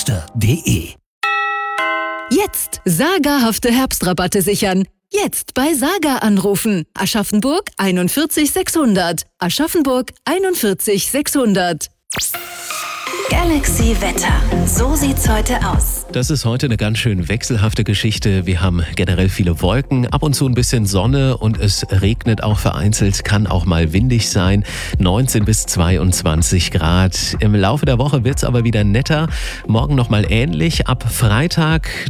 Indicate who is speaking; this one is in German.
Speaker 1: saga-herbste.de.
Speaker 2: Jetzt sagerhafte Herbstrabatte sichern. Jetzt bei Saga anrufen. Aschaffenburg 41 600. Aschaffenburg 41 600.
Speaker 3: Galaxy Wetter. So sieht's heute aus.
Speaker 4: Das ist heute eine ganz schön wechselhafte Geschichte. Wir haben generell viele Wolken, ab und zu ein bisschen Sonne und es regnet auch vereinzelt, kann auch mal windig sein. 19 bis 22 Grad. Im Laufe der Woche wird's aber wieder netter. Morgen nochmal ähnlich. Ab Freitag